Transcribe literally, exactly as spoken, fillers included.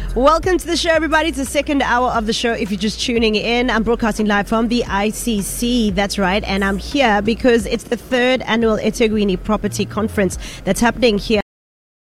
Welcome to the show, everybody. It's the second hour of the show. If you're just tuning in, I'm broadcasting live from the I C C. That's right. And I'm here because it's the third annual eThekwini Property Conference that's happening here